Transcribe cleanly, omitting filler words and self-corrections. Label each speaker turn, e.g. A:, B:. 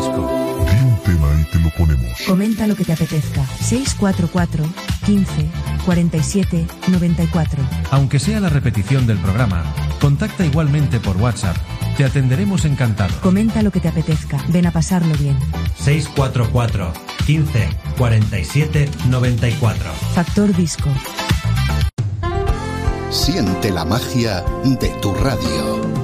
A: Disco.
B: Di un tema y te lo ponemos.
C: Comenta lo que te apetezca. 644 15 47 94.
A: Aunque sea la repetición del programa, contacta igualmente por WhatsApp. Te atenderemos encantado.
C: Comenta lo que te apetezca. Ven a pasarlo bien.
A: 644 15 47 94.
C: Factor Disco.
D: Siente la magia de tu radio.